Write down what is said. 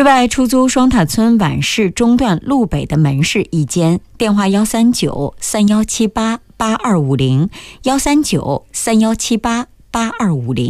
对外出租双塔村皖市中段路北的门市一间，电话139-3178-8250，139-3178-8250。